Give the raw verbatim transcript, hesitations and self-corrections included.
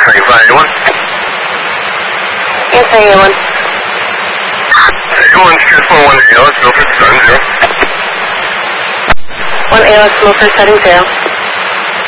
ninety-five, A one. Answer A one. A one, transfer one A L S, Milford, starting zero. one A L S, Milford, setting zero.